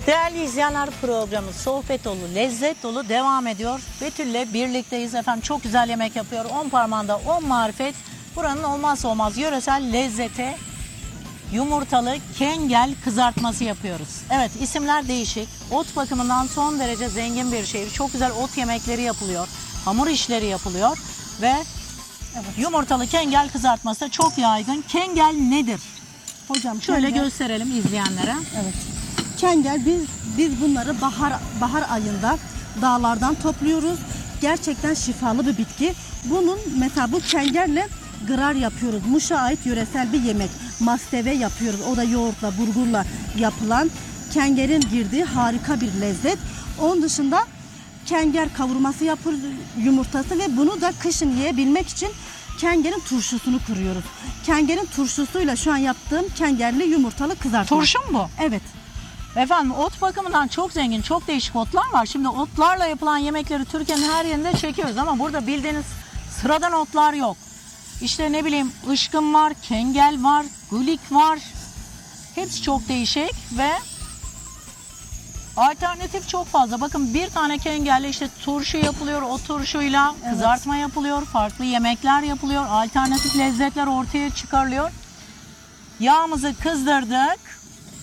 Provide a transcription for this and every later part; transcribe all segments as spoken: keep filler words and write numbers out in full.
Değerli izleyenler, programı sohbet dolu, lezzet dolu devam ediyor. Betül'le birlikteyiz efendim. Çok güzel yemek yapıyor. on parmağında on marifet. Buranın olmazsa olmaz yöresel lezzete yumurtalı kengel kızartması yapıyoruz. Evet, isimler değişik. Ot bakımından son derece zengin bir şehir. Çok güzel ot yemekleri yapılıyor. Hamur işleri yapılıyor. Ve evet, yumurtalı kengel kızartması da çok yaygın. Kengel nedir? Hocam şöyle kengel, gösterelim izleyenlere. Evet. Kengel biz biz bunları bahar bahar ayında dağlardan topluyoruz. Gerçekten şifalı bir bitki. Bunun mesela bu kengelle gırar yapıyoruz. Muş'a ait yöresel bir yemek. Masteve yapıyoruz. O da yoğurtla, bulgurla yapılan kengerin girdiği harika bir lezzet. Onun dışında kenger kavurması yapıyoruz, yumurtası, ve bunu da kışın yiyebilmek için kengerin turşusunu kuruyoruz. Kengerin turşusuyla şu an yaptığım kengerli yumurtalı kızartma. Turşu mu bu? Evet. Efendim, ot bakımından çok zengin, çok değişik otlar var. Şimdi otlarla yapılan yemekleri Türkiye'nin her yerinde çekiyoruz ama burada bildiğiniz sıradan otlar yok. İşte ne bileyim, ışkın var, kengel var, gulik var. Hepsi çok değişik ve alternatif çok fazla. Bakın, bir tane kengelle işte turşu yapılıyor, o turşuyla evet, kızartma yapılıyor, farklı yemekler yapılıyor, alternatif lezzetler ortaya çıkarılıyor. Yağımızı kızdırdık.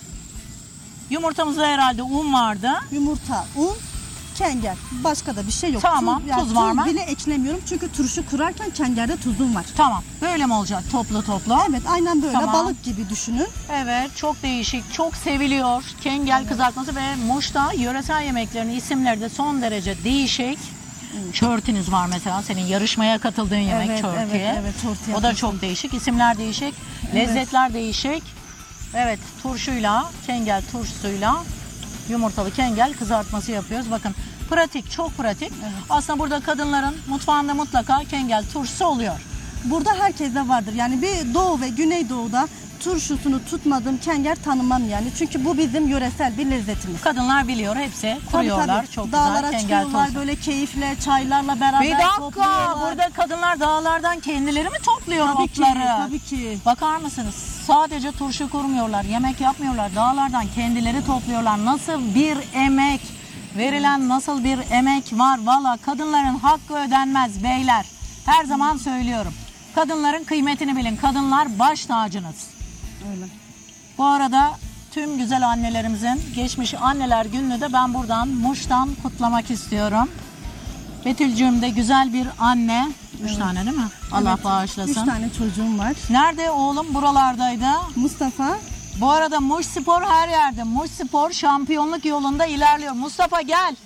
Yumurtamızda herhalde un vardı. Yumurta, un, kenger. Başka da bir şey yok. Tamam, tuz, yani tuz var mı? Tuz bile eklemiyorum çünkü turşu kurarken kengerde tuzum var. Tamam, böyle mi olacak, toplu toplu? Evet, aynen böyle. Tamam. Balık gibi düşünün. Evet, çok değişik, çok seviliyor kengel evet, kızartması ve Muş'ta yöresel yemeklerin isimleri de son derece değişik. Evet. Çörtünüz var mesela, senin yarışmaya katıldığın yemek, evet, çörtü. Evet, evet, çörtü o da çok değişik, isimler değişik, evet, lezzetler değişik. Evet, turşuyla, kengel turşusuyla yumurtalı kengel kızartması yapıyoruz. Bakın, pratik, çok pratik. Evet. Aslında burada kadınların mutfağında mutlaka kengel turşusu oluyor. Burada herkeste vardır. Yani bir Doğu ve Güneydoğu'da turşusunu tutmadığım kengel tanımam yani. Çünkü bu bizim yöresel bir lezzetimiz. Kadınlar biliyor, hepsi kuruyorlar. Tabii, tabii. Çok dağlara güzel kengel turşusu. Böyle keyifle, çaylarla beraber bir dakika, topluyorlar. Burada kadınlar dağlardan kendileri mi topluyor tabii otları? Ki, tabii ki. Bakar mısınız? Sadece turşu kurmuyorlar, yemek yapmıyorlar. Dağlardan kendileri topluyorlar. Nasıl bir emek, verilen nasıl bir emek var. Valla kadınların hakkı ödenmez beyler. Her zaman söylüyorum. Kadınların kıymetini bilin. Kadınlar baş tacınız. Öyle. Bu arada tüm güzel annelerimizin geçmiş anneler gününü de ben buradan Muş'tan kutlamak istiyorum. Betülcüğüm de güzel bir anne. Üç evet, tane değil mi? Allah evet, bağışlasın. Üç tane çocuğum var. Nerede oğlum? Buralardaydı. Mustafa. Bu arada Muş Spor her yerde. Muş Spor şampiyonluk yolunda ilerliyor. Mustafa gel.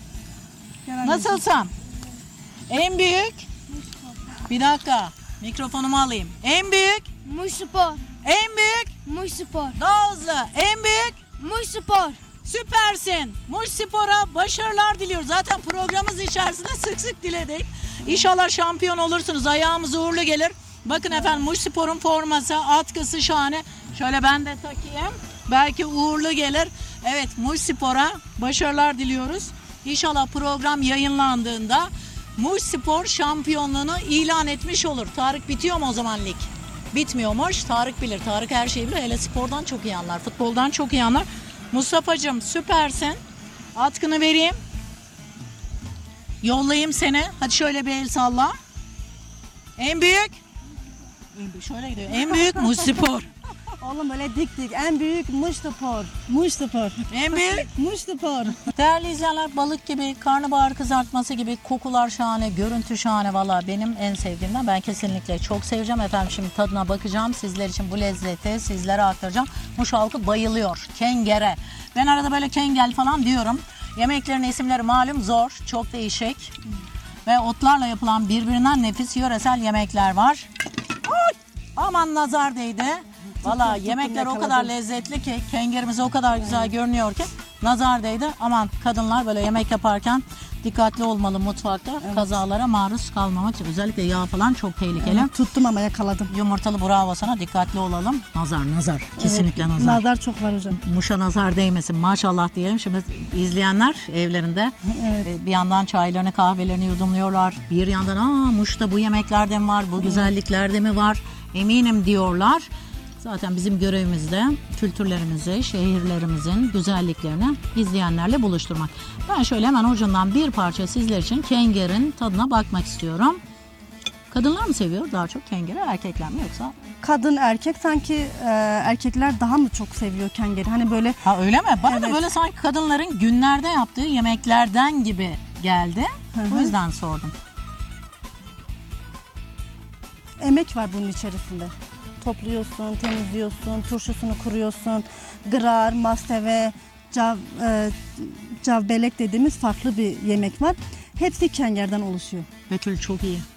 gel Nasılsın? En büyük? Bir dakika. Mikrofonumu alayım. En büyük? Muş Spor. En büyük? Muş Spor. Daha hızlı. En büyük? Muş Spor. Süpersin. Muş Spor'a başarılar diliyoruz. Zaten programımız içerisinde sık sık diledik. İnşallah şampiyon olursunuz. Ayağımız uğurlu gelir. Bakın efendim, Muş Spor'un forması, atkısı şahane. Şöyle ben de takayım. Belki uğurlu gelir. Evet, Muş Spor'a başarılar diliyoruz. İnşallah program yayınlandığında Muş Spor şampiyonluğunu ilan etmiş olur. Tarık, bitiyor mu o zaman lig? Bitmiyormuş. Tarık bilir. Tarık her şeyi bilir. Hele spordan çok iyi anlar. Futboldan çok iyi anlar. Mustafa'cığım süpersin. Atkını vereyim. Yollayayım seni. Hadi şöyle bir el salla. En büyük? En büyük. Şöyle gidiyor. En büyük Muş Spor. Oğlum öyle dik dik. En büyük Muş Spor. Muş Spor. En büyük Muş Spor. Değerli izleyenler, balık gibi, karnabahar kızartması gibi, kokular şahane, görüntü şahane. Valla benim en sevdiğimden, ben kesinlikle çok seveceğim. Efendim, şimdi tadına bakacağım. Sizler için bu lezzeti sizlere aktaracağım. Muş halkı bayılıyor kengere. Ben arada böyle kengel falan diyorum. Yemeklerin isimleri malum zor, çok değişik. Hmm. Ve otlarla yapılan birbirinden nefis yöresel yemekler var. Oy! Aman nazar değdi. Valla yemekler o kadar lezzetli ki, kengerimiz o kadar güzel görünüyor ki nazar değdi. Aman kadınlar böyle yemek yaparken dikkatli olmalı mutfakta. Evet. Kazalara maruz kalmamak için. Özellikle yağ falan çok tehlikeli. Evet, tuttum ama yakaladım. Yumurtalı bravo sana, dikkatli olalım. Nazar nazar. Kesinlikle evet, nazar. Nazar çok var hocam. Muş'a nazar değmesin maşallah diyelim. Şimdi izleyenler evlerinde evet, bir yandan çaylarını kahvelerini yudumluyorlar. Bir yandan aa Muş'ta bu yemeklerde mi var, bu güzelliklerde mi var eminim diyorlar. Zaten bizim görevimiz de kültürlerimizi, şehirlerimizin güzelliklerini izleyenlerle buluşturmak. Ben şöyle hemen ucundan bir parça sizler için kengerin tadına bakmak istiyorum. Kadınlar mı seviyor daha çok kengeri, erkekler mi yoksa? Kadın erkek sanki e, erkekler daha mı çok seviyor kengeri? Hani böyle Ha öyle mi? Bana da Evet. böyle sanki kadınların günlerde yaptığı yemeklerden gibi geldi. Hı hı. O yüzden sordum. emek var bunun içerisinde. Topluyorsun, temizliyorsun, turşusunu kuruyorsun. Gırar, masteve, cav, e, cavbelek dediğimiz farklı bir yemek var. Hepsi kengerden oluşuyor. Betül çok iyi.